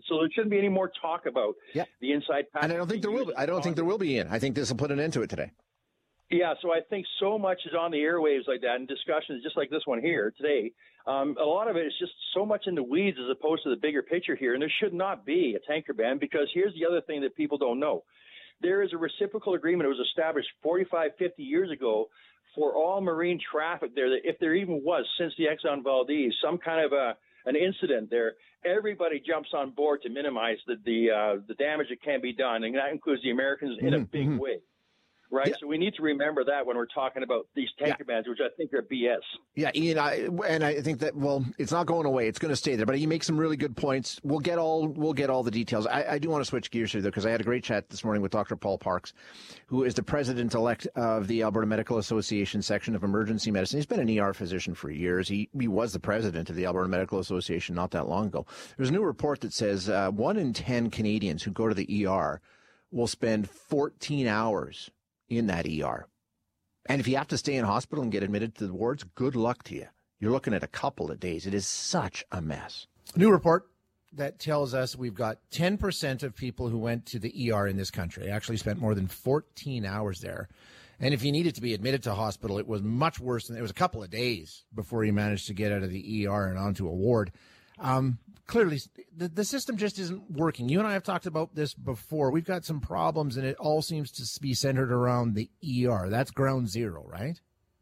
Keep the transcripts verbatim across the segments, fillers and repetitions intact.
So there shouldn't be any more talk about yeah. the inside pass. And I don't think there will be. I don't think there will be, Ian. I think this will put an end to it today. Yeah, so I think so much is on the airwaves like that, and discussions just like this one here today. Um, a lot of it is just so much in the weeds as opposed to the bigger picture here, and there should not be a tanker ban, because here's the other thing that people don't know. There is a reciprocal agreement that was established forty-five, fifty years ago for all marine traffic there, that if there even was, since the Exxon Valdez, some kind of a an incident there, everybody jumps on board to minimize the the, uh, the damage that can be done, and that includes the Americans in mm-hmm. a big way. Right, yeah. So we need to remember that when we're talking about these tanker yeah. bans, which I think are B S. Yeah, Ian, I, and I think that, well, it's not going away; it's going to stay there. But you make some really good points. We'll get all we'll get all the details. I, I do want to switch gears here, though, because I had a great chat this morning with Doctor Paul Parks, who is the president-elect of the Alberta Medical Association section of emergency medicine. He's been an E R physician for years. He he was the president of the Alberta Medical Association not that long ago. There's a new report that says uh, one in ten Canadians who go to the E R will spend fourteen hours in that E R. And if you have to stay in hospital and get admitted to the wards, good luck to you. You're looking at a couple of days. It is such a mess. A new report that tells us we've got ten percent of people who went to the E R in this country actually spent more than fourteen hours there. And if you needed to be admitted to hospital, it was much worse than it was a couple of days before you managed to get out of the E R and onto a ward. Um, clearly, the, the system just isn't working. You and I have talked about this before. We've got some problems, and it all seems to be centered around the E R. That's ground zero, right?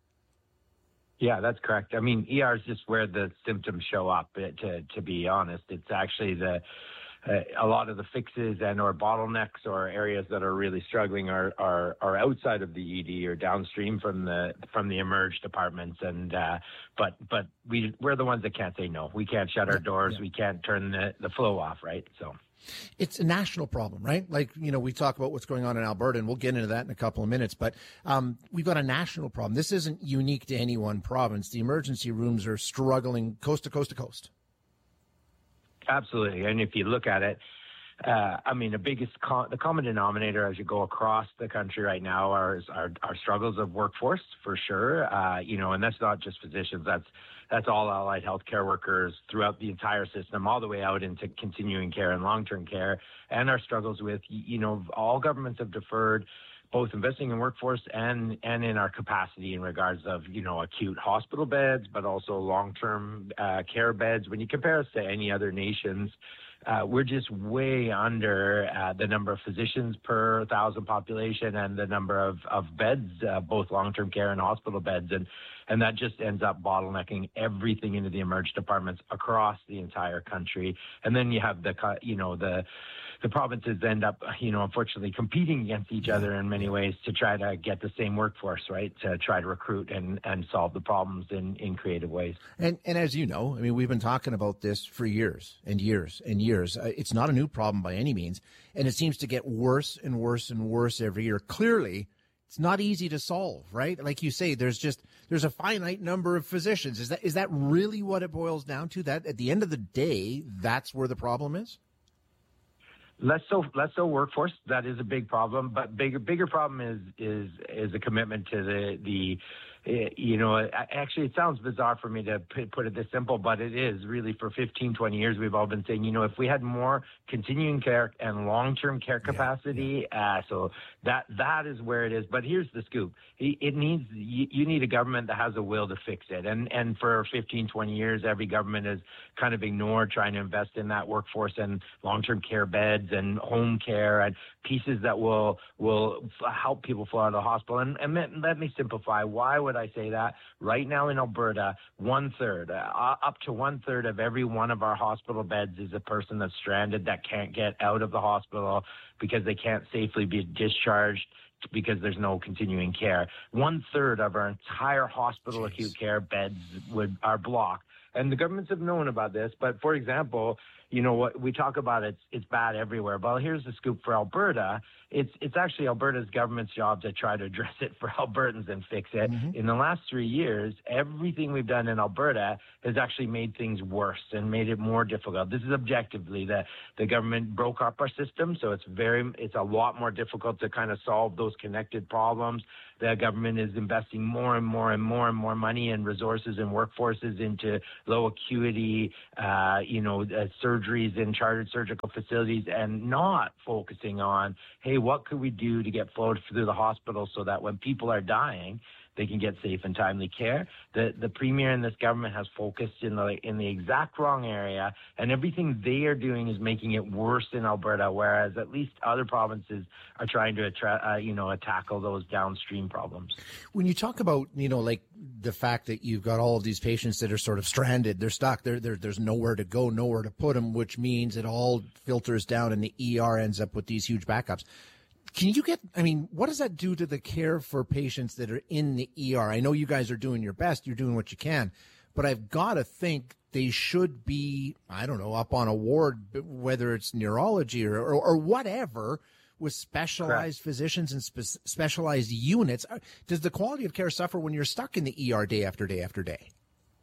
Yeah, that's correct. I mean, E R is just where the symptoms show up, to, to be honest. It's actually the Uh, a lot of the fixes and or bottlenecks or areas that are really struggling are, are, are outside of the E D or downstream from the from the emerge departments. And uh, but but we we're the ones that can't say no. We can't shut our doors. Yeah. We can't turn the, the flow off. Right. So it's a national problem, right? Like, you know, we talk about what's going on in Alberta, and we'll get into that in a couple of minutes. But um, we've got a national problem. This isn't unique to any one province. The emergency rooms are struggling coast to coast to coast. Absolutely. And if you look at it, uh, I mean, the biggest, co- the common denominator as you go across the country right now are are, are struggles of workforce, for sure. Uh, you know, and that's not just physicians. That's that's all allied healthcare workers throughout the entire system, all the way out into continuing care and long-term care. And our struggles with, you know, all governments have deferred both investing in workforce and, and in our capacity in regards of, you know, acute hospital beds, but also long-term uh, care beds. When you compare us to any other nations, uh, we're just way under uh, the number of physicians per thousand population and the number of, of beds, uh, both long-term care and hospital beds. And, and that just ends up bottlenecking everything into the emerge departments across the entire country. And then you have the, you know, the, the provinces end up, you know, unfortunately competing against each other in many ways to try to get the same workforce, right, to try to recruit and, and solve the problems in, in creative ways. And and as you know, I mean, we've been talking about this for years and years and years. Uh, it's not a new problem by any means, and it seems to get worse and worse and worse every year. Clearly, it's not easy to solve, right? Like you say, there's just there's a finite number of physicians. Is that is that really what it boils down to? That at the end of the day, that's where the problem is? Less so, less so workforce. That is a big problem, but bigger, bigger problem is is is a commitment to the the. You know, actually, it sounds bizarre for me to put it this simple, but it is really for fifteen, twenty years. We've all been saying, you know, if we had more continuing care and long-term care capacity, yeah, yeah. Uh, so that that is where it is. But here's the scoop: it needs you, you need a government that has a will to fix it. And and for fifteen, twenty years, every government has kind of ignored trying to invest in that workforce and long-term care beds and home care and pieces that will will help people flow out of the hospital. And, and let, let me simplify. Why would I say that? Right now in Alberta, one third, uh, up to one third of every one of our hospital beds is a person that's stranded that can't get out of the hospital because they can't safely be discharged because there's no continuing care. One third of our entire hospital Jeez. acute care beds would are blocked. And the governments have known about this. But for example, you know what we talk about, it's it's bad everywhere. Well, here's the scoop for Alberta. It's it's actually Alberta's government's job to try to address it for Albertans and fix it. Mm-hmm. In the last three years, everything we've done in Alberta has actually made things worse and made it more difficult. This is objectively the the government broke up our system, so it's very it's a lot more difficult to kind of solve those connected problems. The government is investing more and more and more and more money and resources and workforces into low acuity, uh, you know, uh, surgery. surgeries in chartered surgical facilities and not focusing on, hey, what could we do to get flowed through the hospital so that when people are dying, they can get safe and timely care. The the premier in this government has focused in the in the exact wrong area, and everything they are doing is making it worse in Alberta, whereas at least other provinces are trying to attra- uh, you know tackle those downstream problems. When you talk about, you know, like the fact that you've got all of these patients that are sort of stranded, they're stuck, they're, they're, there's nowhere to go, nowhere to put them, which means it all filters down and the E R ends up with these huge backups. Can you get, I mean, what does that do to the care for patients that are in the E R? I know you guys are doing your best. You're doing what you can. But I've got to think they should be, I don't know, up on a ward, whether it's neurology or, or, or whatever, with specialized Correct. physicians and spe- specialized units. Does the quality of care suffer when you're stuck in the E R day after day after day?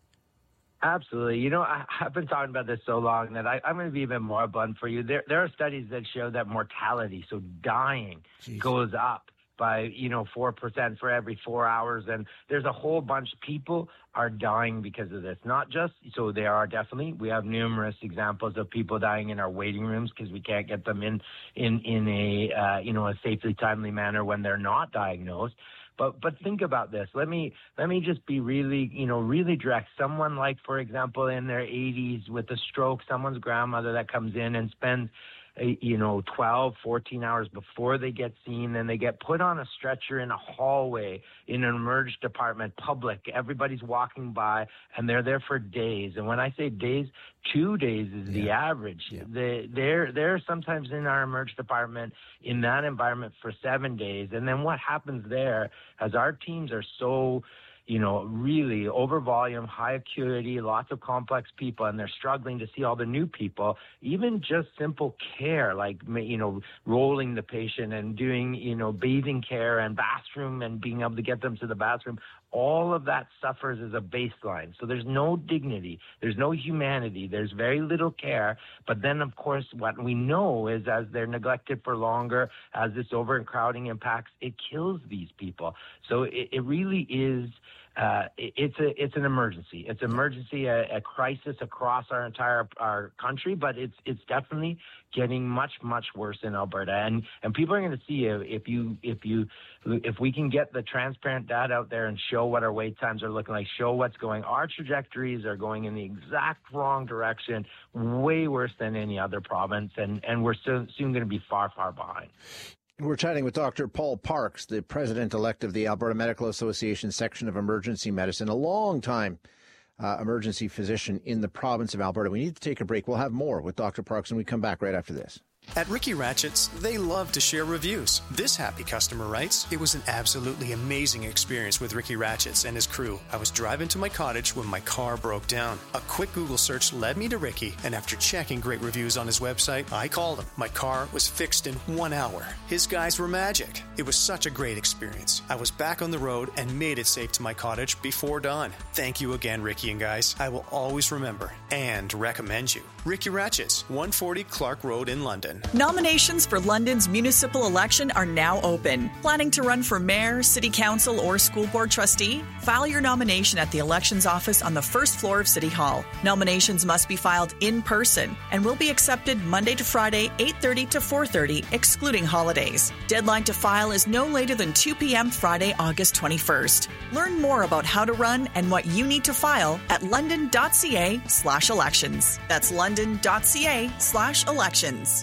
Absolutely. You know, I, I've been talking about this so long that I, I'm going to be even more blunt for you. There, there are studies that show that mortality, so dying, Jeez. goes up by, you know, four percent for every four hours. And there's a whole bunch of people are dying because of this. Not just, so there are definitely, we have numerous examples of people dying in our waiting rooms because we can't get them in, in, in a, uh, you know, a safely, timely manner when they're not diagnosed. But but think about this. Let me let me just be really, you know, really direct. Someone like, for example, in their eighties with a stroke, someone's grandmother that comes in and spends, you know, twelve, fourteen hours before they get seen, then they get put on a stretcher in a hallway in an emergency department, public. Everybody's walking by, and they're there for days. And when I say days, two days is the yeah. average. Yeah. They, they're, they're sometimes in our emergency department in that environment for seven days. And then what happens there, as our teams are so, you know, really over volume, high acuity, lots of complex people, and they're struggling to see all the new people, even just simple care, like, you know, rolling the patient and doing, you know, bathing care and bathroom and being able to get them to the bathroom, all of that suffers as a baseline. So there's no dignity, there's no humanity, there's very little care. But then, of course, what we know is as they're neglected for longer, as this overcrowding impacts, it kills these people. So it, it really is Uh, it's a it's an emergency. It's an emergency, a, a crisis across our entire our country, but it's it's definitely getting much much worse in Alberta. And and people are going to see if you if you if we can get the transparent data out there and show what our wait times are looking like, show what's going. Our trajectories are going in the exact wrong direction, way worse than any other province, and and we're so, soon going to be far far behind. We're chatting with Doctor Paul Parks, the president-elect of the Alberta Medical Association section of emergency medicine, a long-time uh, emergency physician in the province of Alberta. We need to take a break. We'll have more with Doctor Parks when we come back right after this. At Ricky Ratchett's, they love to share reviews. This happy customer writes, "It was an absolutely amazing experience with Ricky Ratchett's and his crew. I was driving to my cottage when my car broke down. A quick Google search led me to Ricky, and after checking great reviews on his website, I called him. My car was fixed in one hour. His guys were magic. It was such a great experience. I was back on the road and made it safe to my cottage before dawn. Thank you again, Ricky and guys. I will always remember and recommend you. Ricky Ratchett's, one forty Clark Road in London." Nominations for London's municipal election are now open. Planning to run for mayor, city council, or school board trustee? File your nomination at the elections office on the first floor of City Hall. Nominations must be filed in person and will be accepted Monday to Friday, eight thirty to four thirty, excluding holidays. Deadline to file is no later than two p.m. Friday, August twenty-first. Learn more about how to run and what you need to file at london.ca slash elections. That's london.ca slash elections.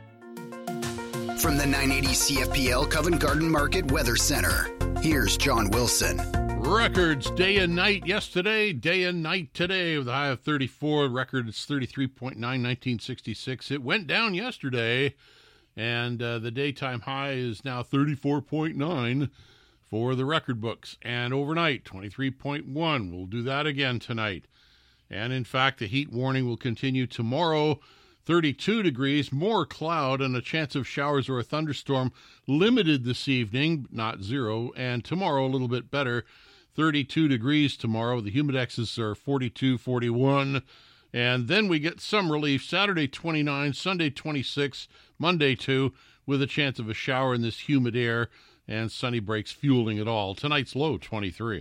From the nine eighty C F P L Covent Garden Market Weather Center, here's John Wilson. Records day and night yesterday, day and night today with a high of thirty-four. Record is thirty-three point nine, nineteen sixty-six. It went down yesterday, and uh, the daytime high is now thirty-four point nine for the record books. And overnight, twenty-three point one. We'll do that again tonight. And in fact, the heat warning will continue tomorrow. thirty-two degrees, more cloud, and a chance of showers or a thunderstorm limited this evening, not zero, and tomorrow a little bit better, thirty-two degrees tomorrow. The humidexes are forty-two, forty-one, and then we get some relief Saturday twenty-nine, Sunday twenty-six, Monday two, with a chance of a shower in this humid air, and sunny breaks fueling it all. Tonight's low twenty-three.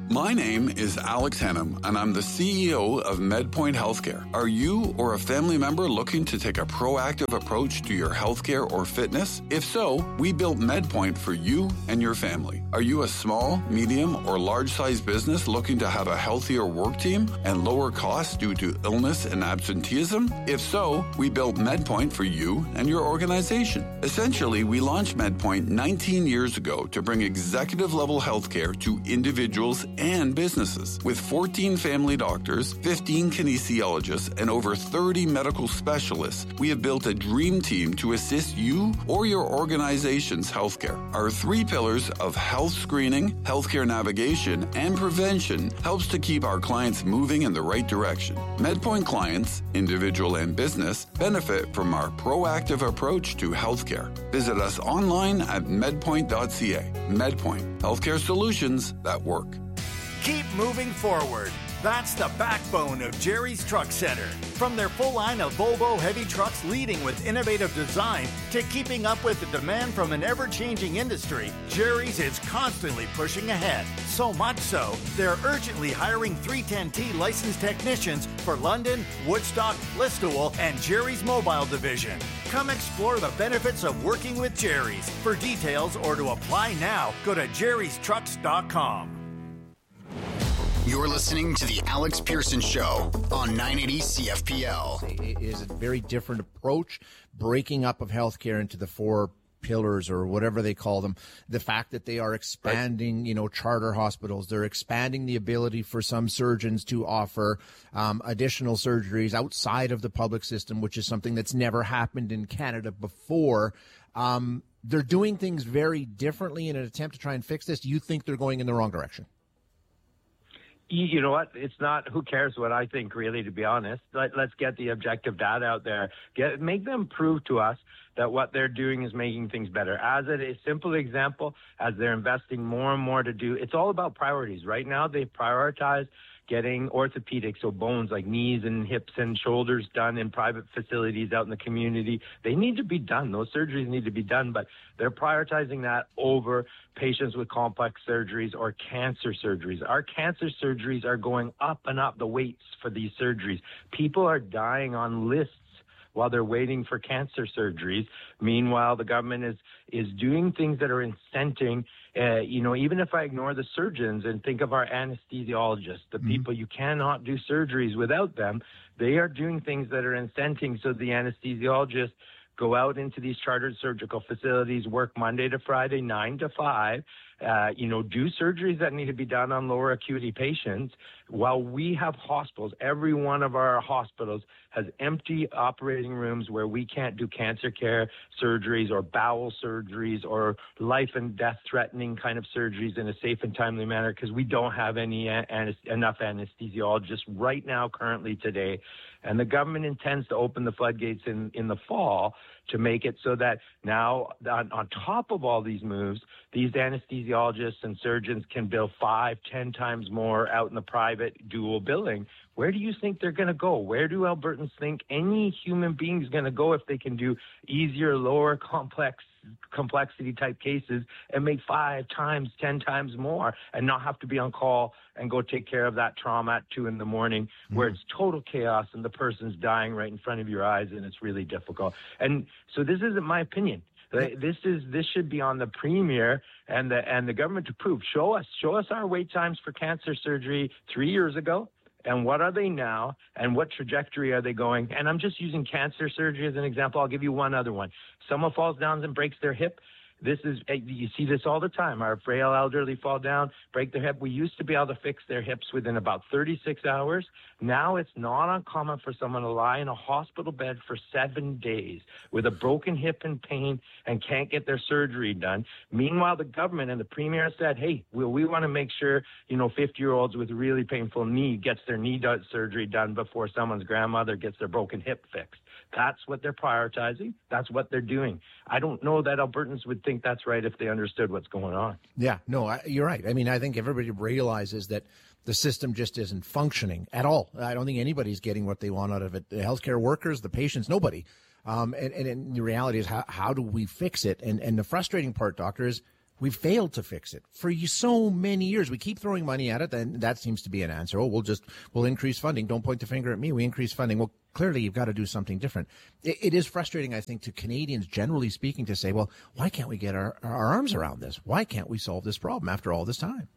My name is Alex Hennum, and I'm the C E O of MedPoint Healthcare. Are you or a family member looking to take a proactive approach to your healthcare or fitness? If so, we built MedPoint for you and your family. Are you a small, medium, or large-sized business looking to have a healthier work team and lower costs due to illness and absenteeism? If so, we built MedPoint for you and your organization. Essentially, we launched MedPoint nineteen years ago to bring executive-level healthcare to individuals and businesses. With fourteen family doctors, fifteen kinesiologists, and over thirty medical specialists, we have built a dream team to assist you or your organization's healthcare. Our three pillars of health screening, healthcare navigation, and prevention helps to keep our clients moving in the right direction. MedPoint clients, individual and business, benefit from our proactive approach to healthcare. Visit us online at medpoint dot c a. MedPoint, healthcare solutions that work. Keep moving forward. That's the backbone of Jerry's Truck Center. From their full line of Volvo heavy trucks leading with innovative design to keeping up with the demand from an ever-changing industry, Jerry's is constantly pushing ahead. So much so, they're urgently hiring three ten T licensed technicians for London, Woodstock, Listowel, and Jerry's Mobile Division. Come explore the benefits of working with Jerry's. For details or to apply now, go to jerrys trucks dot com. You're listening to the Alex Pearson Show on nine eighty C F P L. It is a very different approach, breaking up of healthcare into the four pillars or whatever they call them. The fact that they are expanding, you know, charter hospitals, they're expanding the ability for some surgeons to offer um, additional surgeries outside of the public system, which is something that's never happened in Canada before. Um, they're doing things very differently in an attempt to try and fix this. Do you think they're going in the wrong direction? You know what? It's not, who cares what I think, really, to be honest. Let, let's get the objective data out there. Get, make them prove to us that what they're doing is making things better. As a simple example, as they're investing more and more to do, it's all about priorities. Right now, they prioritize getting orthopedics, so bones like knees and hips and shoulders done in private facilities out in the community. They need to be done. Those surgeries need to be done, but they're prioritizing that over patients with complex surgeries or cancer surgeries. Our cancer surgeries are going up and up, the waits for these surgeries. People are dying on lists while they're waiting for cancer surgeries. Meanwhile, the government is is doing things that are incenting, uh, you know, even if I ignore the surgeons and think of our anesthesiologists, the mm-hmm. people, you cannot do surgeries without them. They are doing things that are incenting so the anesthesiologists go out into these chartered surgical facilities, work Monday to Friday, nine to five, uh, you know, do surgeries that need to be done on lower acuity patients, while we have hospitals. Every one of our hospitals has empty operating rooms where we can't do cancer care surgeries or bowel surgeries or life and death threatening kind of surgeries in a safe and timely manner because we don't have any an- enough anesthesiologists right now, currently today. And the government intends to open the floodgates in, in the fall to make it so that now, on, on top of all these moves, these anesthesiologists and surgeons can bill five, ten times more out in the private dual billing. Where do you think they're going to go? Where do Albertans think any human being is going to go if they can do easier, lower complex complexity type cases and make five times, ten times more and not have to be on call and go take care of that trauma at two in the morning mm-hmm. where it's total chaos and the person's dying right in front of your eyes and it's really difficult. And so this isn't my opinion. This is this should be on the premier and the and the government to prove. Show us, show us our wait times for cancer surgery three years ago. And what are they now? And what trajectory are they going? And I'm just using cancer surgery as an example. I'll give you one other one. Someone falls down and breaks their hip. This is, you see this all the time. Our frail elderly fall down, break their hip. We used to be able to fix their hips within about thirty-six hours. Now it's not uncommon for someone to lie in a hospital bed for seven days with a broken hip and pain and can't get their surgery done. Meanwhile, the government and the premier said, hey, we, we want to make sure, you know, fifty-year-olds with really painful knee gets their knee surgery done before someone's grandmother gets their broken hip fixed. That's what they're prioritizing. That's what they're doing. I don't know that Albertans would think that's right if they understood what's going on. Yeah, no, I, you're right. I mean, I think everybody realizes that the system just isn't functioning at all. I don't think anybody's getting what they want out of it. The healthcare workers, the patients, nobody. Um, and, and, and the reality is, how, how do we fix it? And, and the frustrating part, doctor, is We've failed to fix it for so many years. We keep throwing money at it, and that seems to be an answer. Oh, we'll just, we'll increase funding. Don't point the finger at me. We increase funding. Well, clearly you've got to do something different. It, it is frustrating, I think, to Canadians, generally speaking, to say, well, why can't we get our, our arms around this? Why can't we solve this problem after all this time?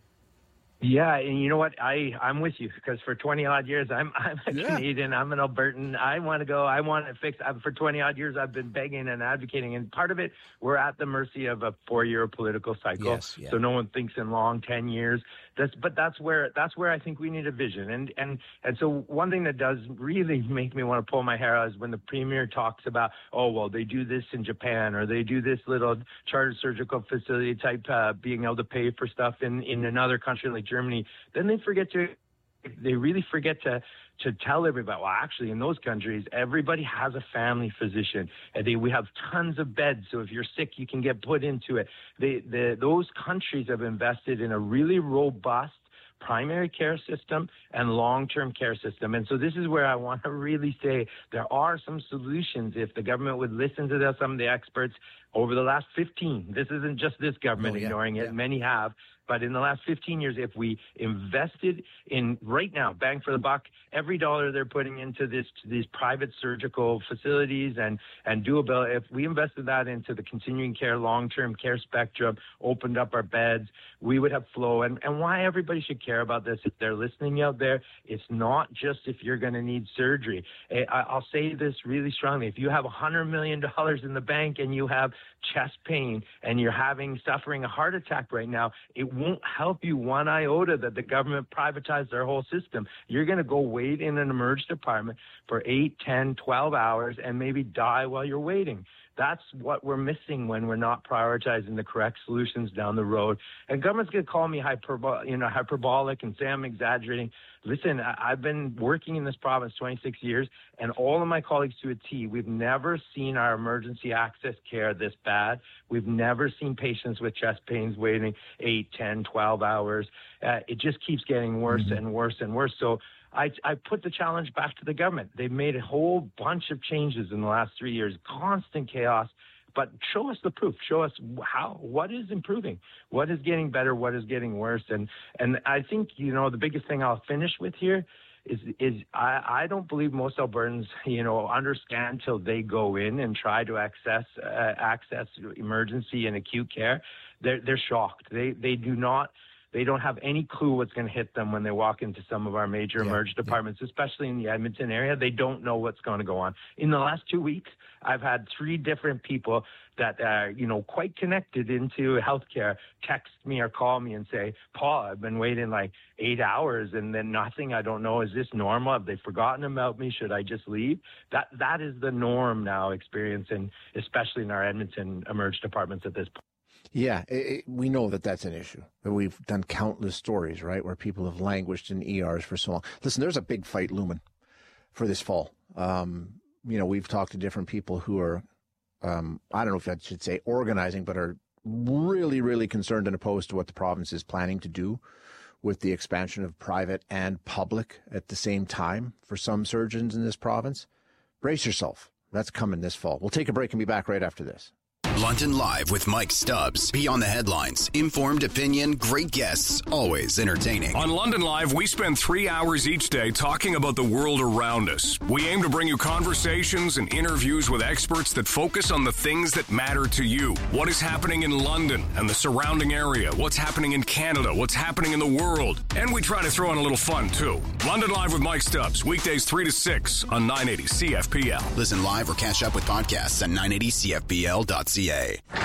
Yeah, and you know what? I, I'm with you, because for twenty odd years, I'm I'm a Yeah. Canadian. I'm an Albertan. I want to go. I want it fixed. I've, for twenty odd years, I've been begging and advocating. And part of it, we're at the mercy of a four year political cycle. Yes, yeah. So no one thinks in long ten years. That's, but that's where that's where I think we need a vision. And and and so one thing that does really make me want to pull my hair out is when the premier talks about, oh well, they do this in Japan, or they do this little chartered surgical facility type, uh, being able to pay for stuff in in another country like Germany. Then they forget to. They really forget to to tell everybody, well, actually, in those countries, everybody has a family physician. And they, we have tons of beds, so if you're sick, you can get put into it. They, the, those countries have invested in a really robust primary care system and long-term care system. And so this is where I want to really say there are some solutions if the government would listen to the, some of the experts over the last fifteen. This isn't just this government Oh, yeah, ignoring it. yeah. Many have. But in the last fifteen years, if we invested in right now, bang for the buck, every dollar they're putting into this these private surgical facilities and and doable, if we invested that into the continuing care, long-term care spectrum, opened up our beds, we would have flow. And, and why everybody should care about this, if they're listening out there, it's not just if you're going to need surgery. I, I'll say this really strongly. If you have one hundred million dollars in the bank and you have chest pain and you're having suffering a heart attack right now, it won't help you one iota that the government privatized their whole system. You're going to go wait in an emergency department for eight, ten, twelve hours and maybe die while you're waiting. That's what we're missing when we're not prioritizing the correct solutions down the road. And government's going to call me hyperbo- you know, hyperbolic and say I'm exaggerating. Listen, I- I've been working in this province twenty-six years, and all of my colleagues to a T, we've never seen our emergency access care this bad. We've never seen patients with chest pains waiting eight, ten, twelve hours. Uh, it just keeps getting worse mm-hmm. and worse and worse. So I, I put the challenge back to the government. They've made a whole bunch of changes in the last three years, constant chaos, but show us the proof. Show us how, what is improving, what is getting better, what is getting worse. And, and I think, you know, the biggest thing I'll finish with here is, is I, I don't believe most Albertans, you know, understand till they go in and try to access, uh, access emergency and acute care. They're, they're shocked. They, they do not, They don't have any clue what's going to hit them when they walk into some of our major yeah, emergency yeah. departments, especially in the Edmonton area. They don't know what's going to go on. In the last two weeks, I've had three different people that are, you know, quite connected into healthcare text me or call me and say, Paul, I've been waiting like eight hours and then nothing. I don't know. Is this normal? Have they forgotten about me? Should I just leave? That That is the norm now, experiencing, especially in our Edmonton emergency departments at this point. Yeah, it, it, we know that that's an issue. We've done countless stories, right, where people have languished in E Rs for so long. Listen, there's a big fight looming for this fall. Um, you know, we've talked to different people who are, um, I don't know if I should say organizing, but are really, really concerned and opposed to what the province is planning to do with the expansion of private and public at the same time for some surgeons in this province. Brace yourself. That's coming this fall. We'll take a break and be back right after this. London Live with Mike Stubbs. Beyond the headlines, informed opinion, great guests, always entertaining. On London Live, we spend three hours each day talking about the world around us. We aim to bring you conversations and interviews with experts that focus on the things that matter to you. What is happening in London and the surrounding area? What's happening in Canada? What's happening in the world? And we try to throw in a little fun, too. London Live with Mike Stubbs, weekdays three to six on nine eighty C F P L. Listen live or catch up with podcasts at nine eighty C F P L dot C A.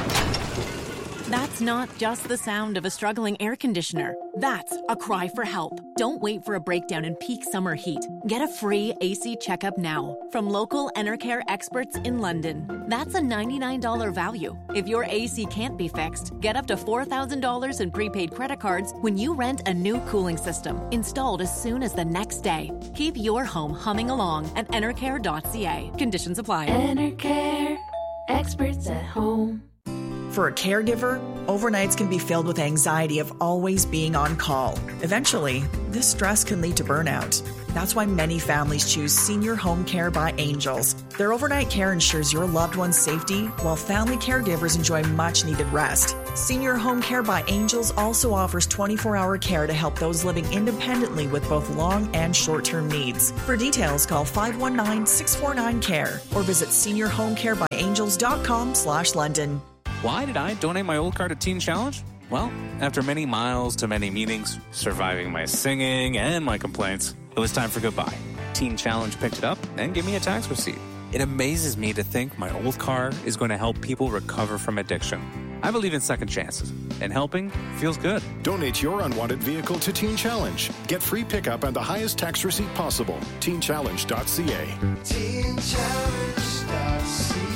That's not just the sound of a struggling air conditioner. That's a cry for help. Don't wait for a breakdown in peak summer heat. Get a free A C checkup now from local Enercare experts in London. That's a ninety-nine dollars value. If your A C can't be fixed, get up to four thousand dollars in prepaid credit cards when you rent a new cooling system, installed as soon as the next day. Keep your home humming along at enercare dot C A. Conditions apply. Enercare, experts at home. For a caregiver, overnights can be filled with anxiety of always being on call. Eventually, this stress can lead to burnout. That's why many families choose Senior Home Care by Angels. Their overnight care ensures your loved one's safety, while family caregivers enjoy much-needed rest. Senior Home Care by Angels also offers twenty-four hour care to help those living independently with both long and short-term needs. For details, call five one nine, six four nine, C A R E or visit senior home care by angels dot com slash London. Why did I donate my old car to Teen Challenge? Well, after many miles to many meetings, surviving my singing and my complaints, it was time for goodbye. Teen Challenge picked it up and gave me a tax receipt. It amazes me to think my old car is going to help people recover from addiction. I believe in second chances, and helping feels good. Donate your unwanted vehicle to Teen Challenge. Get free pickup and the highest tax receipt possible. teen challenge dot c a. teen challenge dot c a.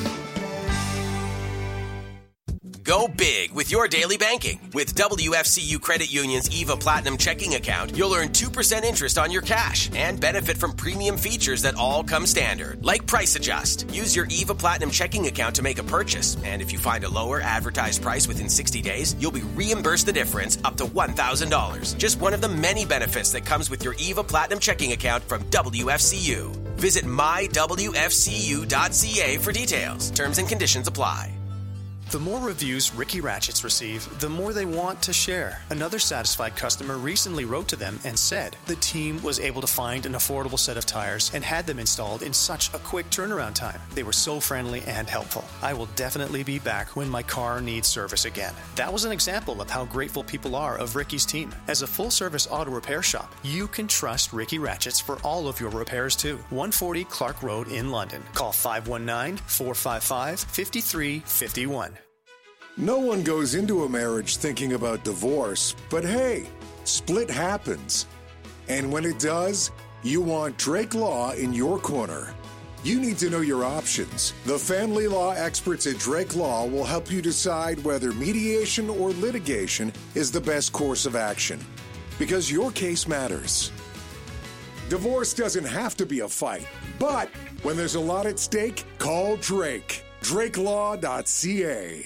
Go big with your daily banking. With W F C U Credit Union's EVA Platinum checking account, you'll earn two percent interest on your cash and benefit from premium features that all come standard, like Price Adjust. Use your EVA Platinum checking account to make a purchase, and if you find a lower advertised price within sixty days, you'll be reimbursed the difference up to one thousand dollars. Just one of the many benefits that comes with your EVA Platinum checking account from W F C U. Visit my w f c u dot c a for details. Terms and conditions apply. The more reviews Ricky Ratchets receive, the more they want to share. Another satisfied customer recently wrote to them and said the team was able to find an affordable set of tires and had them installed in such a quick turnaround time. They were so friendly and helpful. I will definitely be back when my car needs service again. That was an example of how grateful people are of Ricky's team. As a full-service auto repair shop, you can trust Ricky Ratchets for all of your repairs too. one forty Clark Road in London. Call five one nine, four five five, five three five one. No one goes into a marriage thinking about divorce, but hey, split happens. And when it does, you want Drake Law in your corner. You need to know your options. The family law experts at Drake Law will help you decide whether mediation or litigation is the best course of action, because your case matters. Divorce doesn't have to be a fight, but when there's a lot at stake, call Drake. drake law dot c a.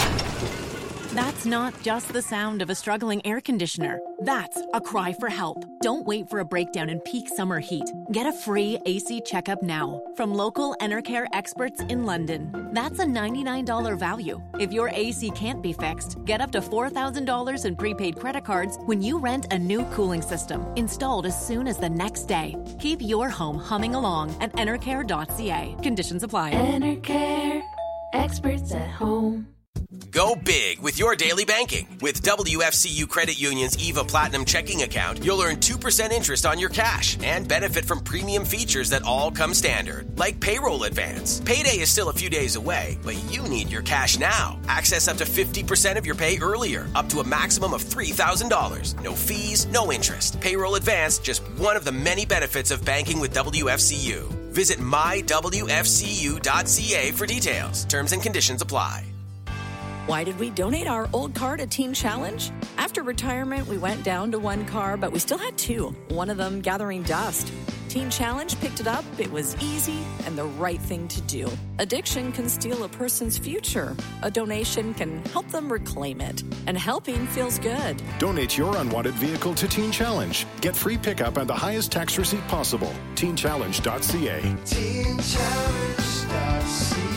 That's not just the sound of a struggling air conditioner. That's a cry for help. Don't wait for a breakdown in peak summer heat. Get a free A C checkup now from local Enercare experts in London. That's a ninety-nine dollars value. If your A C can't be fixed, get up to four thousand dollars in prepaid credit cards when you rent a new cooling system installed as soon as the next day. Keep your home humming along at enercare dot c a. Conditions apply. Enercare, experts at home. Go big with your daily banking. With W F C U Credit Union's EVA Platinum checking account, you'll earn two percent interest on your cash and benefit from premium features that all come standard, like payroll advance. Payday is still a few days away, but you need your cash now. Access up to fifty percent of your pay earlier, up to a maximum of three thousand dollars. No fees, no interest. Payroll advance, just one of the many benefits of banking with W F C U. Visit my w f c u dot c a for details. Terms and conditions apply. Why did we donate our old car to Teen Challenge? After retirement, we went down to one car, but we still had two, one of them gathering dust. Teen Challenge picked it up, it was easy, and the right thing to do. Addiction can steal a person's future. A donation can help them reclaim it. And helping feels good. Donate your unwanted vehicle to Teen Challenge. Get free pickup and the highest tax receipt possible. teen challenge dot c a. teen challenge dot c a.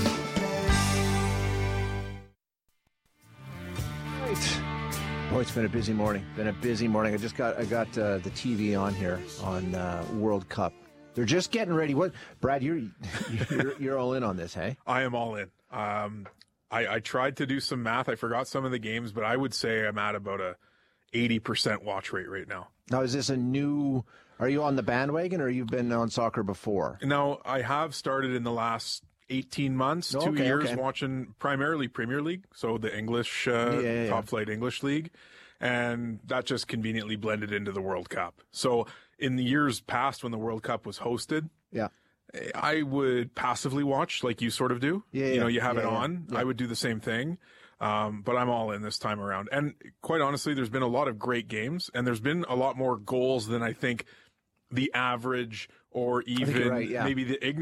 Oh, it's been a busy morning. Been a busy morning. I just got I got uh, the T V on here on uh, World Cup. They're just getting ready. What, Brad? You're you're, you're all in on this, hey? I am all in. Um, I, I tried to do some math. I forgot some of the games, but I would say I'm at about a eighty percent watch rate right now. Now, is this a new? Are you on the bandwagon, or you've been on soccer before? No, I have started in the last eighteen months, oh, two okay, years, okay. watching primarily Premier League, so the English, uh, yeah, yeah, top flight English league, and that just conveniently blended into the World Cup. So in the years past when the World Cup was hosted, yeah, I would passively watch like you sort of do. Yeah, you yeah, know, you have yeah, it on. Yeah. I would do the same thing. Um, but I'm all in this time around. And quite honestly, there's been a lot of great games, and there's been a lot more goals than I think the average or even right, yeah. maybe the ignorant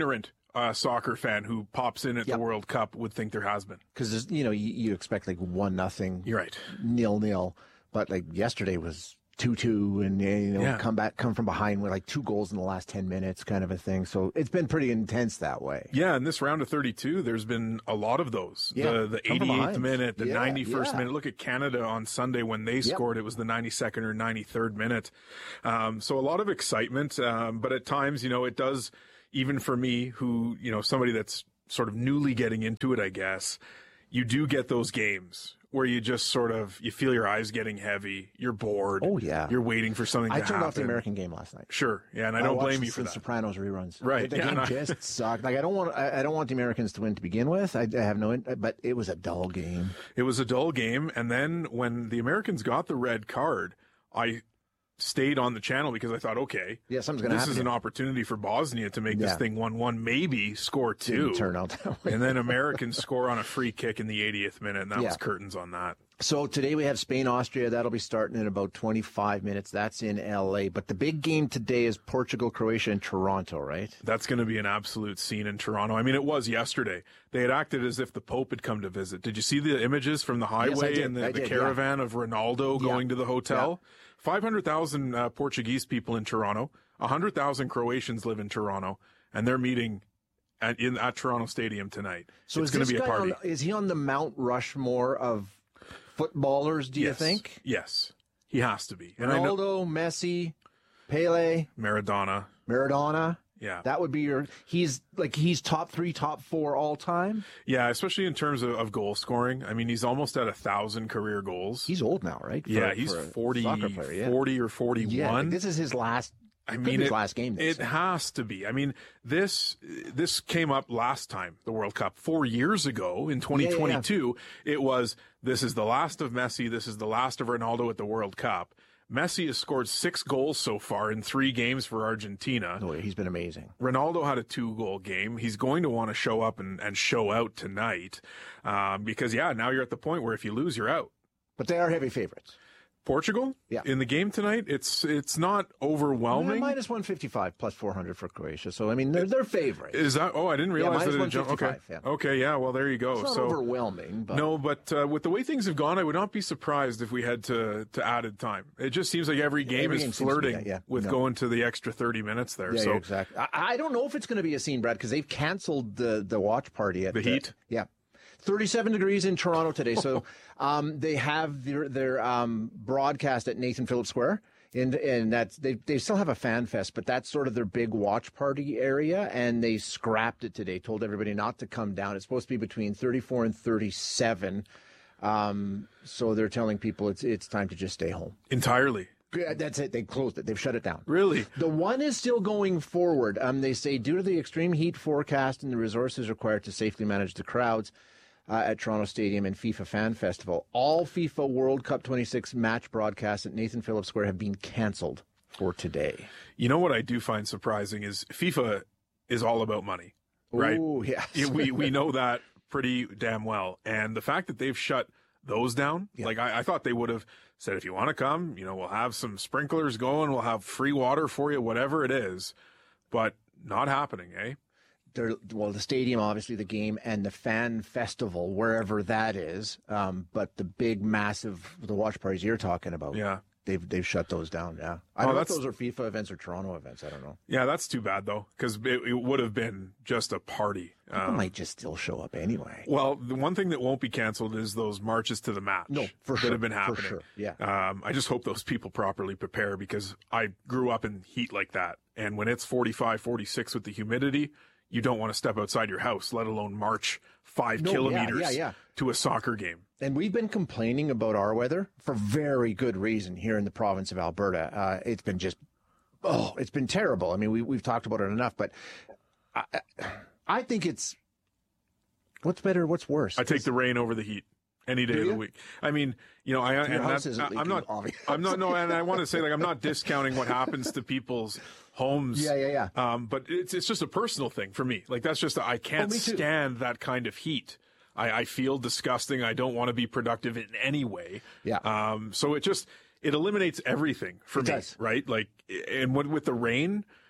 uh, soccer fan who pops in at yep. the World Cup would think there has been. Because, you know, you, you expect like one nothing. You're right. Nil nil. But like yesterday was two two and, you know, yeah. come back, come from behind with like two goals in the last ten minutes kind of a thing. So it's been pretty intense that way. Yeah. In this round of thirty-two, there's been a lot of those. Yeah. The, the eighty-eighth minute, the yeah, ninety-first yeah. minute. Look at Canada on Sunday when they yep. scored. It was the ninety-second or ninety-third minute. Um, so a lot of excitement. Um, but at times, you know, it does, even for me who, you know, somebody that's sort of newly getting into it, I guess, you do get those games where you just sort of, you feel your eyes getting heavy, you're bored. Oh, yeah. You're waiting for something I to happen. I turned off the American game last night. Sure, yeah, and I, I don't blame you for the that. Sopranos reruns. Right. The, the yeah, game I... just sucked. Like, I don't want I, I don't want the Americans to win to begin with. I, I have no, but it was a dull game. It was a dull game, and then when the Americans got the red card, I stayed on the channel because I thought, okay, yeah, something's gonna this happen is here. An opportunity for Bosnia to make yeah. this thing one one, maybe score two. Didn't turn out that way. And then Americans score on a free kick in the eightieth minute, and that yeah. was curtains on that. So today we have Spain, Austria. That'll be starting in about twenty-five minutes. That's in L A. But the big game today is Portugal, Croatia, and Toronto, right? That's going to be an absolute scene in Toronto. I mean, it was yesterday. They had acted as if the Pope had come to visit. Did you see the images from the highway yes, and the, the did, caravan yeah. of Ronaldo yeah. going to the hotel? Yeah. five hundred thousand uh, Portuguese people in Toronto. one hundred thousand Croatians live in Toronto, and they're meeting at, in, at Toronto Stadium tonight. So it's going to be a party. On, is he on the Mount Rushmore of footballers, do yes. you think? Yes, he has to be. And Ronaldo, I know, Messi, Pele, Maradona. Maradona. Yeah. That would be your, he's like, he's top three, top four all time. Yeah, especially in terms of, of goal scoring. I mean, he's almost at a thousand career goals. He's old now, right? For, yeah, he's forty, player, yeah. forty or forty-one. Yeah, like this is his last, I mean, his it, last game. It has to be. I mean, this, this came up last time, the World Cup, four years ago in twenty twenty-two. Yeah, yeah. It was, this is the last of Messi. This is the last of Ronaldo at the World Cup. Messi has scored six goals so far in three games for Argentina. Oh, he's been amazing. Ronaldo had a two-goal game. He's going to want to show up and, and show out tonight um, because, yeah, now you're at the point where if you lose, you're out. But they are heavy favorites. Portugal? Yeah. In the game tonight, it's it's not overwhelming. Yeah, minus one fifty-five, plus four hundred for Croatia. So, I mean, they're, they're favorites. Is that? Oh, I didn't realize yeah, that it jumped. Okay. Yeah. Okay, yeah, well, there you go. It's not so, overwhelming. But... No, but uh, with the way things have gone, I would not be surprised if we had to, to added time. It just seems like every game every is game flirting that, yeah. with no. going to the extra thirty minutes there. Yeah, so yeah, exactly. I, I don't know if it's going to be a scene, Brad, because they've canceled the, the watch party at the Heat. Uh, yeah. thirty-seven degrees in Toronto today. So um, they have their, their um, broadcast at Nathan Phillips Square. And and that's they they still have a fan fest, but that's sort of their big watch party area, and they scrapped it today. Told everybody not to come down. It's supposed to be between thirty-four and thirty-seven, um, so they're telling people it's it's time to just stay home entirely. Yeah, that's it. They closed it. They've shut it down. Really? The one is still going forward. Um, they say due to the extreme heat forecast and the resources required to safely manage the crowds Uh, at Toronto Stadium and FIFA Fan Festival, all FIFA World Cup twenty-six match broadcasts at Nathan Phillips Square have been canceled for today. You know what I do find surprising is FIFA is all about money, right? Oh, yes. we we know that pretty damn well, and the fact that they've shut those down, yeah. like I, I thought they would have said, if you want to come, you know, we'll have some sprinklers going, we'll have free water for you, whatever it is, but not happening, eh? They're, well, the stadium, obviously, the game, and the fan festival, wherever that is. Um, but the big, massive, the watch parties you're talking about, yeah, they've they've shut those down. Yeah, I oh, don't know if those are FIFA events or Toronto events. I don't know. Yeah, that's too bad though, because it, it would have been just a party. People um, might just still show up anyway. Well, the one thing that won't be canceled is those marches to the match. No, for that sure, have been happening. For sure. Yeah. Um, I just hope those people properly prepare, because I grew up in heat like that, and when it's forty-five, forty-six with the humidity, you don't want to step outside your house, let alone march five no, kilometers yeah, yeah, yeah. to a soccer game. And we've been complaining about our weather for very good reason here in the province of Alberta. Uh, it's been just, oh, it's been terrible. I mean, we, we've talked about it enough, but I, I think it's, what's better, what's worse? I take the rain over the heat. Any day of the week. I mean, you know, I, and that, I I'm not, I'm not, no, and I want to say, like, I'm not discounting what happens to people's homes. Yeah, yeah, yeah. Um, but it's, it's just a personal thing for me. Like, that's just, I can't oh, stand that kind of heat. I, I feel disgusting. I don't want to be productive in any way. Yeah. Um, so it just, it eliminates everything for it me, does. right? Like, and what, with the rain,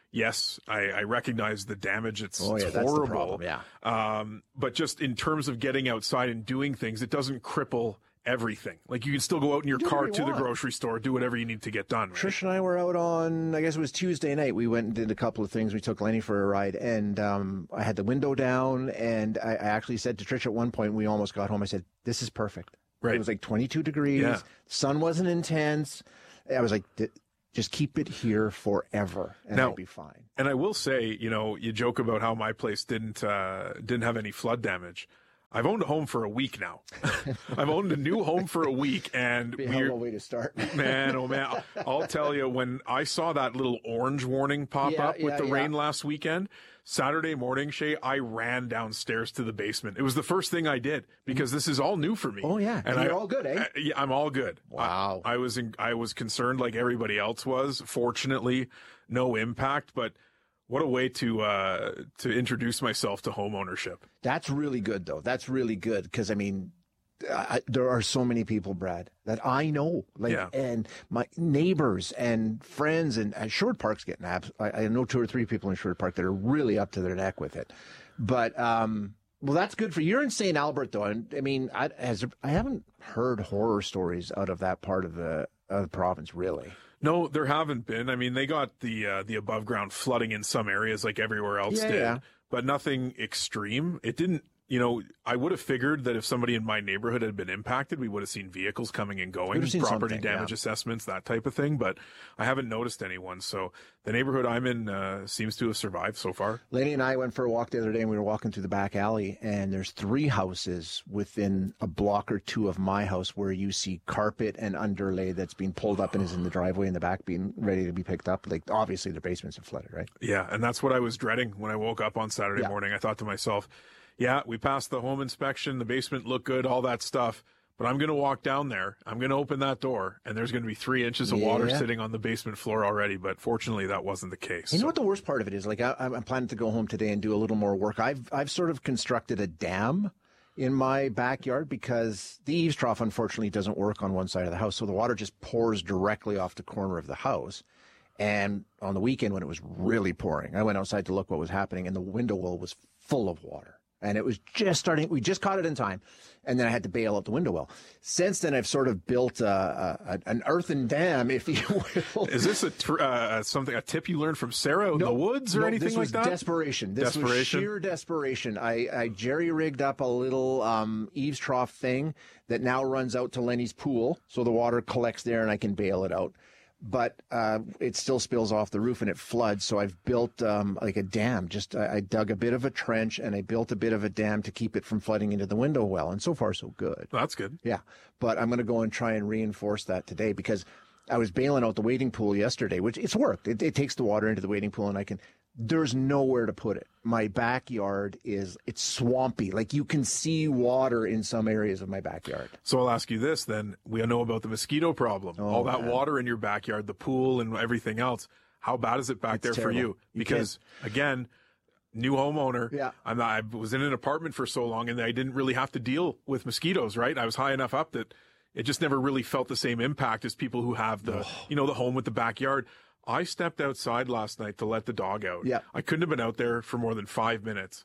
yes, I, I recognize the damage. It's, oh, yeah, it's that's horrible. The problem, yeah. Um, but just in terms of getting outside and doing things, it doesn't cripple everything. Like, you can still go out in your car to want. the grocery store, do whatever you need to get done. Right? Trish and I were out on, I guess it was Tuesday night. We went and did a couple of things. We took Lenny for a ride, and um, I had the window down, and I, I actually said to Trish at one point, we almost got home, I said, this is perfect. Right. It was like twenty-two degrees. Yeah. Sun wasn't intense. I was like, just keep it here forever, and now, it'll be fine. And I will say, you know, you joke about how my place didn't uh, didn't have any flood damage. I've owned a home for a week now. I've owned a new home for a week, and be a hell of a way to start. man, oh man, I'll tell you, when I saw that little orange warning pop yeah, up with yeah, the yeah. rain last weekend, Saturday morning, Shay, I ran downstairs to the basement. It was the first thing I did because this is all new for me. Oh yeah, and, and you're I, all good, eh? I, yeah, I'm all good. Wow. I, I was in, I was concerned like everybody else was. Fortunately, no impact, but. What a way to uh, to introduce myself to home ownership. That's really good, though. That's really good because, I mean, I, there are so many people, Brad, that I know, like, yeah. and my neighbors and friends, and uh, Sherwood Park's getting abs- I, I know two or three people in Sherwood Park that are really up to their neck with it. But, um, well, that's good for you. You're in Saint Albert, though, and I mean, I, has, I haven't heard horror stories out of that part of the, of the province, really. No, there haven't been. I mean, they got the uh, the above ground flooding in some areas like everywhere else yeah, did, yeah. but nothing extreme. It didn't, you know, I would have figured that if somebody in my neighborhood had been impacted, we would have seen vehicles coming and going, property damage yeah. assessments, that type of thing, but I haven't noticed anyone. So the neighborhood I'm in uh, seems to have survived so far. Lenny and I went for a walk the other day, and we were walking through the back alley, and there's three houses within a block or two of my house where you see carpet and underlay that's being pulled up and is in the driveway in the back being ready to be picked up. Like, obviously their basements have flooded, right? Yeah, and that's what I was dreading when I woke up on Saturday yeah. morning. I thought to myself, yeah, we passed the home inspection, the basement looked good, all that stuff. But I'm going to walk down there, I'm going to open that door, and there's going to be three inches of yeah. water sitting on the basement floor already. But fortunately, that wasn't the case. You so. know what the worst part of it is? Like, I, I'm planning to go home today and do a little more work. I've I've sort of constructed a dam in my backyard because the eaves trough, unfortunately, doesn't work on one side of the house. So the water just pours directly off the corner of the house. And on the weekend when it was really pouring, I went outside to look what was happening, and the window well was full of water. And it was just starting, we just caught it in time, and then I had to bail out the window well. Since then, I've sort of built a, a, an earthen dam, if you will. Is this a tr- uh, something, a tip you learned from Sarah in no, the woods or no, anything this like was that? desperation. This desperation. was sheer desperation. I, I jerry-rigged up a little um, eaves trough thing that now runs out to Lenny's pool, so the water collects there and I can bail it out. But uh, it still spills off the roof and it floods. So I've built um, like a dam. Just I, I dug a bit of a trench and I built a bit of a dam to keep it from flooding into the window well. And so far, so good. That's good. Yeah. But I'm going to go and try and reinforce that today because I was bailing out the wading pool yesterday, which it's worked. It, it takes the water into the wading pool and I can. There's nowhere to put it. My backyard is, it's swampy. Like you can see water in some areas of my backyard. So I'll ask you this then. We know about the mosquito problem. Oh, all that man. water in your backyard, the pool and everything else. How bad is it back It's there terrible. for you? Because you again, new homeowner. Yeah. I'm not, I was in an apartment for so long and I didn't really have to deal with mosquitoes, right? I was high enough up that it just never really felt the same impact as people who have the, oh. you know, the home with the backyard. I stepped outside last night to let the dog out. Yeah. I couldn't have been out there for more than five minutes.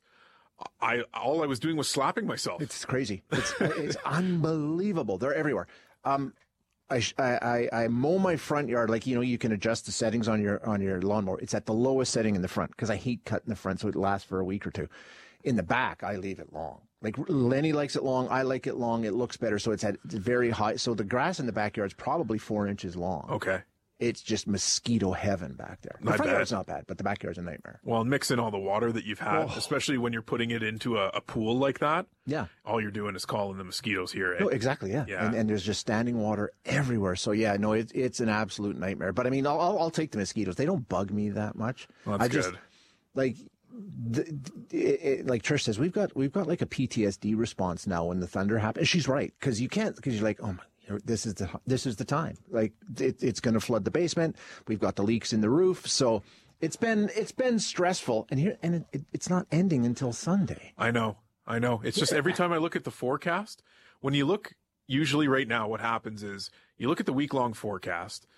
I all I was doing was slapping myself. It's crazy. It's, it's unbelievable. They're everywhere. Um, I, I I mow my front yard like you know you can adjust the settings on your on your lawnmower. It's at the lowest setting in the front because I hate cutting the front so it lasts for a week or two. In the back, I leave it long. Like Lenny likes it long. I like it long. It looks better. So it's at it's very high. So the grass in the backyard is probably four inches long. Okay. It's just mosquito heaven back there. The Not front bad. yard's not bad, but the backyard's a nightmare. Well, mix in all the water that you've had, Oh. especially when you're putting it into a, a pool like that. Yeah. All you're doing is calling the mosquitoes here. Eh? No, exactly, yeah. Yeah. And, and there's just standing water everywhere. So, yeah, no, it, it's an absolute nightmare. But, I mean, I'll, I'll, I'll take the mosquitoes. They don't bug me that much. Well, that's I just, good. Like, the, it, it, like Trish says, we've got we've got like a P T S D response now when the thunder happens. She's right, because you can't, because you're like, oh, my. This is the this is the time. Like it, it's going to flood the basement. We've got the leaks in the roof, so it's been it's been stressful. And here and it, it, it's not ending until Sunday. I know, I know. It's just every time I look at the forecast, when you look, usually right now, what happens is you look at the week long forecast,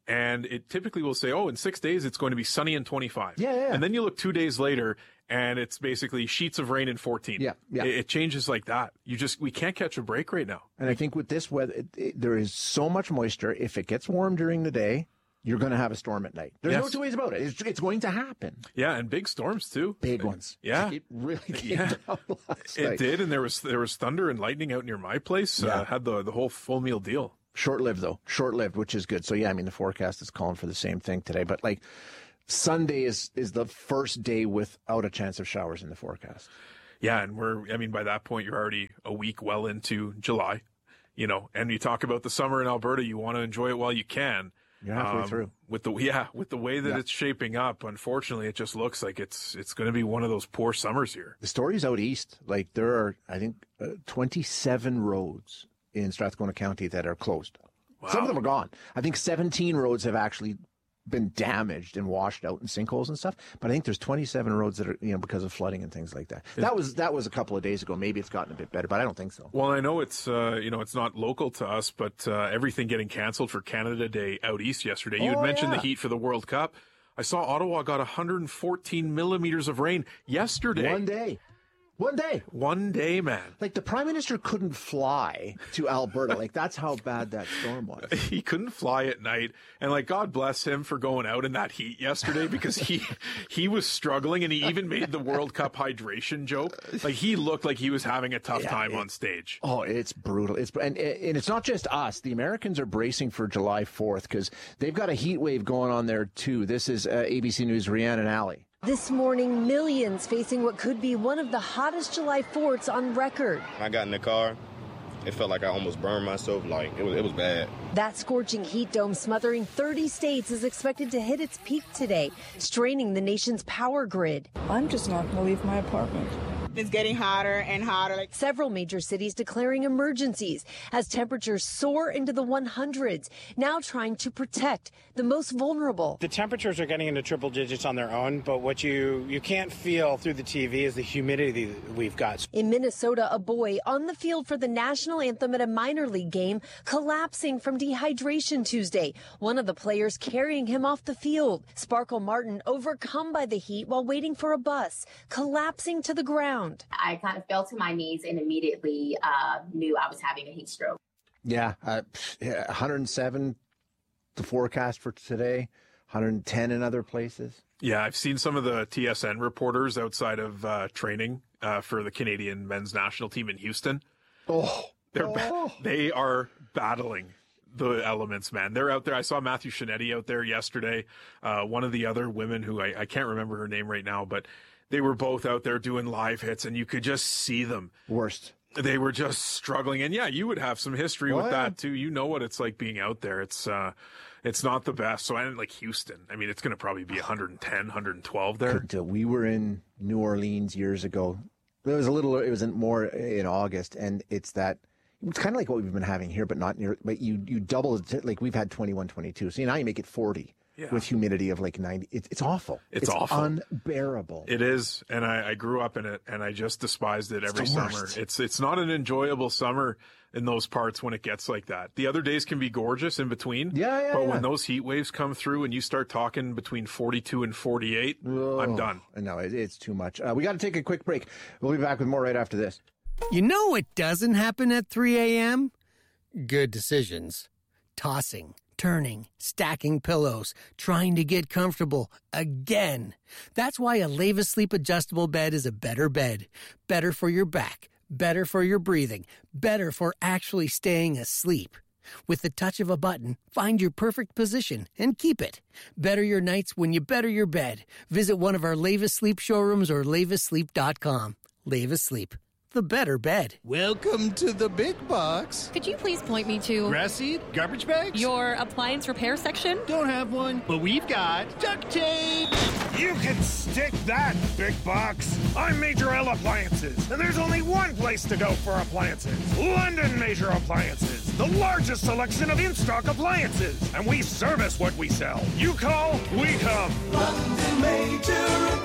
and it typically will say, oh, in six days it's going to be sunny and twenty-five. Yeah, yeah. And then you look two days later, and it's basically sheets of rain in fourteen. Yeah, yeah. It, it changes like that. You just we can't catch a break right now. And I think with this weather, it, it, there is so much moisture. If it gets warm during the day, you're going to have a storm at night. There's Yes. no two ways about it. It's, it's going to happen. Yeah, and big storms too. Big ones. Yeah, it really came yeah. down last It night. did, and there was there was thunder and lightning out near my place. Yeah. Uh, had the the whole full meal deal. Short-lived, though. Short-lived, which is good. So, yeah, I mean, the forecast is calling for the same thing today. But, like, Sunday is, is the first day without a chance of showers in the forecast. Yeah, and we're, I mean, by that point, you're already a week well into July, you know, and you talk about the summer in Alberta, you want to enjoy it while you can. You're halfway through. With the, yeah, with the way that Yeah. it's shaping up, unfortunately, it just looks like it's, it's going to be one of those poor summers here. The story's out east. Like, there are, I think, uh, twenty-seven roads in Strathcona County that are closed. Wow. Some of them are gone. I think seventeen roads have actually been damaged and washed out in sinkholes and stuff. But I think there's twenty-seven roads that are, you know, because of flooding and things like that. That was that was a couple of days ago. Maybe it's gotten a bit better, but I don't think so. Well, I know it's, uh, you know, it's not local to us, but uh, everything getting canceled for Canada Day out east yesterday. You Oh, had mentioned yeah. the heat for the World Cup. I saw Ottawa got one hundred fourteen millimeters of rain yesterday. One day. One day. One day, man. Like, the Prime Minister couldn't fly to Alberta. Like, that's how bad that storm was. He couldn't fly at night, and like God bless him for going out in that heat yesterday because he he was struggling, and he even made the World Cup hydration joke. Like, he looked like he was having a tough Yeah, time it- on stage. Oh, it's brutal. It's and and it's not just us. The Americans are bracing for July fourth because they've got a heat wave going on there too. This is uh, A B C News' Rhiannon Alley. This morning, millions facing what could be one of the hottest July fourths on record. When I got in the car, it felt like I almost burned myself. Like, it was, it was bad. That scorching heat dome smothering thirty states is expected to hit its peak today, straining the nation's power grid. I'm just not going to leave my apartment. It's getting hotter and hotter. Several major cities declaring emergencies as temperatures soar into the hundreds, now trying to protect the most vulnerable. The temperatures are getting into triple digits on their own, but what you, you can't feel through the T V is the humidity that we've got. In Minnesota, a boy on the field for the national anthem at a minor league game collapsing from dehydration Tuesday. One of the players carrying him off the field. Sparkle Martin overcome by the heat while waiting for a bus, collapsing to the ground. I kind of fell to my knees and immediately uh, knew I was having a heat stroke. Yeah, uh, yeah, one hundred seven the forecast for today, one hundred ten in other places. Yeah, I've seen some of the T S N reporters outside of uh, training uh, for the Canadian men's national team in Houston. Oh, They're oh. ba- they are battling the elements, man. They're out there. I saw Matthew Shinetti out there yesterday. Uh, one of the other women who I, I can't remember her name right now, but they were both out there doing live hits, and you could just see them. Worst. They were just struggling. And yeah, you would have some history Oh, with yeah. that too. You know what it's like being out there. It's, uh, it's not the best. So I didn't like Houston. I mean, it's going to probably be one hundred ten, one hundred twelve there. Couldn't do. We were in New Orleans years ago. It was a little. It was in more in August, and it's that. It's kind of like what we've been having here, but not near. But you you double it. Like we've had twenty-one, twenty-two. So now you make it forty Yeah. with humidity of like ninety. It's it's awful. It's awful. Unbearable. It is, and I, I grew up in it, and I just despised it every the summer. worst. It's it's not an enjoyable summer in those parts when it gets like that. The other days can be gorgeous in between. Yeah, yeah, But yeah. when those heat waves come through and you start talking between forty-two and forty-eight, I'm done. No, it, it's too much. Uh, we got to take a quick break. We'll be back with more right after this. You know what doesn't happen at three a.m.? Good decisions. Tossing, turning, stacking pillows, trying to get comfortable again. That's why a Leva Sleep adjustable bed is a better bed. Better for your back, better for your breathing, better for actually staying asleep. With the touch of a button, find your perfect position and keep it. Better your nights when you better your bed. Visit one of our Leva Sleep showrooms or leva sleep dot com. Leva Sleep, the better bed. Welcome to the big box. Could you please point me to Grass seed? Garbage bags? your appliance repair section? Don't have one, but we've got duct tape. You can stick that, big box. I'm Major L Appliances, and there's only one place to go for appliances. London Major Appliances, the largest selection of in-stock appliances. And we service what we sell. You call, we come. London Major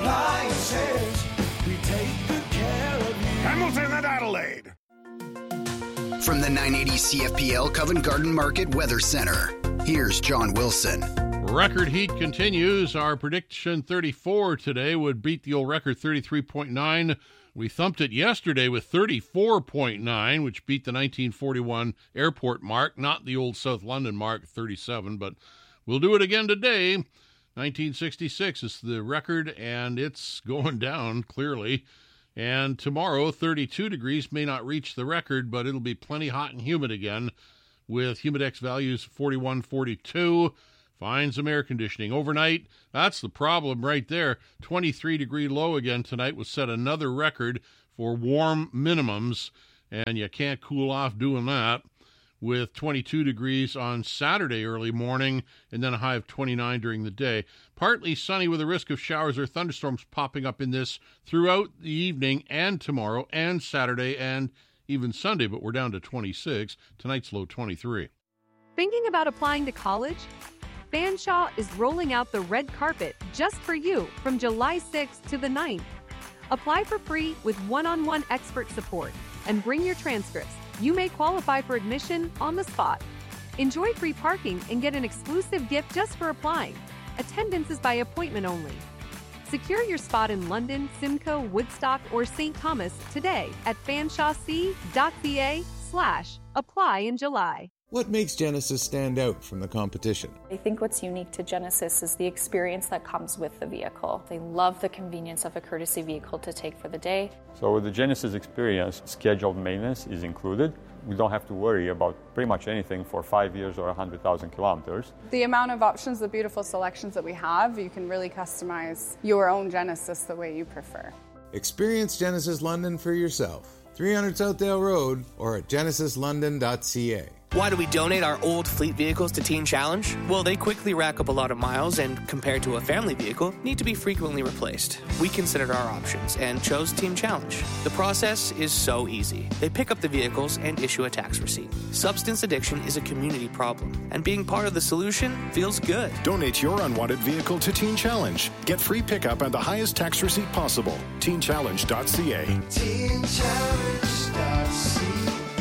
Appliances. We take good care of you. Hamilton and Adelaide. From the nine eighty C F P L Covent Garden Market Weather Center. Here's John Wilson. Record heat continues. Our prediction thirty-four today would beat the old record thirty-three point nine. We thumped it yesterday with thirty-four point nine, which beat the nineteen forty-one airport mark, not the old South London mark, thirty-seven, but we'll do it again today. nineteen sixty-six is the record, and it's going down, clearly. And tomorrow, thirty-two degrees may not reach the record, but it'll be plenty hot and humid again, with Humidex values forty-one, forty-two. Find some air conditioning. Overnight, that's the problem right there. twenty-three degree low again tonight will set another record for warm minimums, and you can't cool off doing that, with twenty-two degrees on Saturday early morning and then a high of twenty-nine during the day. Partly sunny with a risk of showers or thunderstorms popping up in this throughout the evening and tomorrow and Saturday and even Sunday, but we're down to twenty-six. Tonight's low twenty-three. Thinking about applying to college? Fanshawe is rolling out the red carpet just for you from July sixth to the ninth. Apply for free with one-on-one expert support and bring your transcripts. You may qualify for admission on the spot. Enjoy free parking and get an exclusive gift just for applying. Attendance is by appointment only. Secure your spot in London, Simcoe, Woodstock, or Saint Thomas today at fanshawec.ca slash apply in July. What makes Genesis stand out from the competition? I think what's unique to Genesis is the experience that comes with the vehicle. They love the convenience of a courtesy vehicle to take for the day. So with the Genesis experience, scheduled maintenance is included. We don't have to worry about pretty much anything for five years or one hundred thousand kilometers. The amount of options, the beautiful selections that we have, you can really customize your own Genesis the way you prefer. Experience Genesis London for yourself. three hundred Southdale Road or at genesis london dot c a. Why do we donate our old fleet vehicles to Teen Challenge? Well, they quickly rack up a lot of miles and, compared to a family vehicle, need to be frequently replaced. We considered our options and chose Teen Challenge. The process is so easy. They pick up the vehicles and issue a tax receipt. Substance addiction is a community problem, and being part of the solution feels good. Donate your unwanted vehicle to Teen Challenge. Get free pickup and the highest tax receipt possible. teen challenge dot c a. teen challenge dot c a.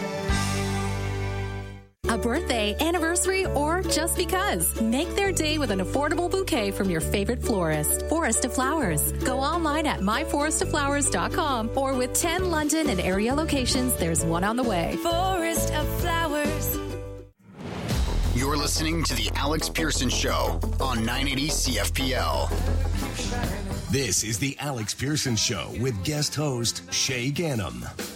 A birthday, anniversary, or just because. Make their day with an affordable bouquet from your favorite florist. Forest of Flowers. Go online at my forest of flowers dot com or with ten London and area locations, there's one on the way. Forest of Flowers. You're listening to The Alex Pearson Show on nine eighty C F P L. This is The Alex Pearson Show with guest host Shay Gannam.